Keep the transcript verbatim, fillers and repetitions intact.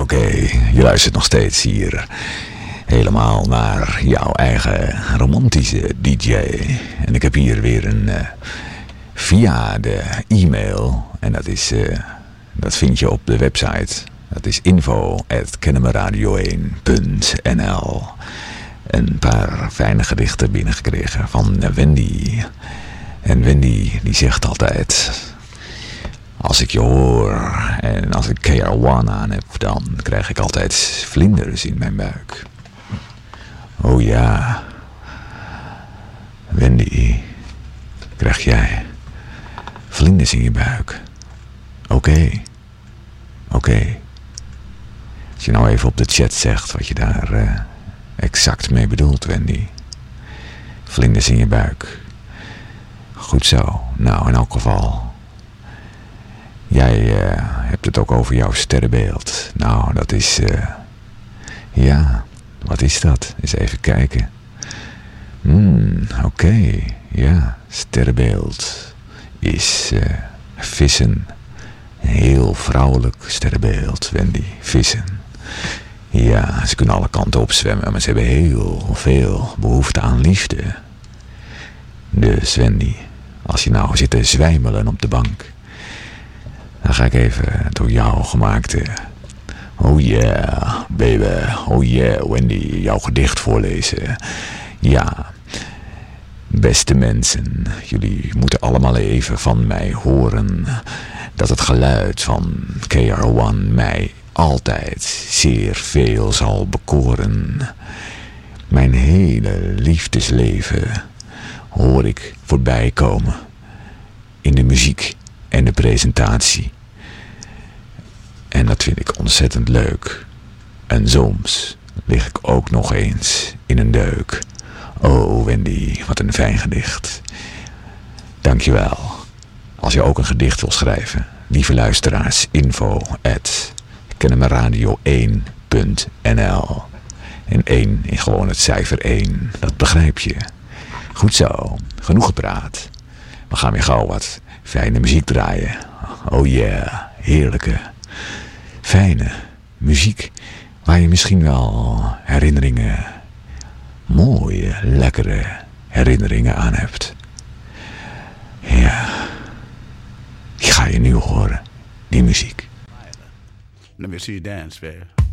Oké, je luistert nog steeds hier helemaal naar jouw eigen romantische D J. En ik heb hier weer een uh, via de e-mail. En dat is, uh, dat vind je op de website. Dat is info at kennemerradio één punt n l. Een paar fijne gedichten binnengekregen van Wendy. En Wendy die zegt altijd: als ik je hoor en als ik K R one aan heb, dan krijg ik altijd vlinders in mijn buik. Oh ja, Wendy, krijg jij vlinders in je buik? Oké, okay. oké. Okay. Als je nou even op de chat zegt wat je daar uh, exact mee bedoelt, Wendy. Vlinders in je buik. Goed zo. Nou, in elk geval. Jij uh, hebt het ook over jouw sterrenbeeld. Nou, dat is... Uh, ja, wat is dat? Eens even kijken. Hmm, oké. Okay. Ja, sterrenbeeld is uh, vissen. Een heel vrouwelijk sterrenbeeld, Wendy. Vissen. Ja, ze kunnen alle kanten opzwemmen, maar ze hebben heel veel behoefte aan liefde. Dus Wendy, als je nou zit te zwijmelen op de bank, dan ga ik even door jou gemaakte oh yeah, baby, oh yeah, Wendy, jouw gedicht voorlezen. Ja, beste mensen, jullie moeten allemaal even van mij horen dat het geluid van K R one mij altijd zeer veel zal bekoren. Mijn hele liefdesleven hoor ik voorbij komen in de muziek en de presentatie. En dat vind ik ontzettend leuk. En soms lig ik ook nog eens in een deuk. Oh Wendy, wat een fijn gedicht. Dankjewel. Als je ook een gedicht wil schrijven, lieve luisteraars, info at kennemerradio één punt n l. En één in gewoon het cijfer één, dat begrijp je. Goed zo, genoeg gepraat. We gaan weer gauw wat fijne muziek draaien. Oh yeah, heerlijke, fijne muziek waar je misschien wel herinneringen, mooie, lekkere herinneringen aan hebt. Ja, die ga je nu horen, die muziek. Let me see you dance, baby.